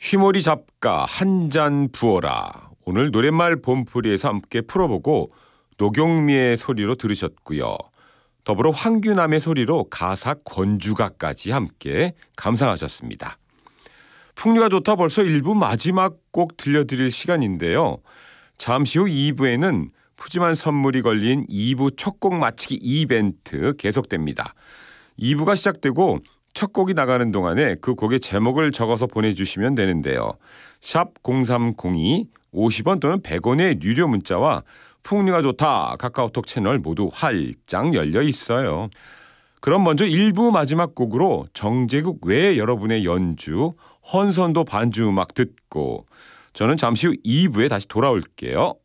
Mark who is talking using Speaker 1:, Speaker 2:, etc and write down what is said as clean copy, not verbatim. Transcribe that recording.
Speaker 1: 휘모리 잡가 한 잔 부어라. 오늘 노랫말 봄풀이에서 함께 풀어보고 노경미의 소리로 들으셨고요. 더불어 황규남의 소리로 가사 권주가까지 함께 감상하셨습니다. 풍류가 좋다 벌써 1부 마지막 곡 들려드릴 시간인데요. 잠시 후 2부에는 푸짐한 선물이 걸린 2부 첫 곡 맞히기 이벤트 계속됩니다. 2부가 시작되고 첫 곡이 나가는 동안에 그 곡의 제목을 적어서 보내주시면 되는데요. 샵 0302 50원 또는 100원의 유료 문자와 풍류가 좋다 카카오톡 채널 모두 활짝 열려 있어요. 그럼 먼저 1부 마지막 곡으로 정제국 외 여러분의 연주 헌선도 반주 음악 듣고 저는 잠시 후 2부에 다시 돌아올게요.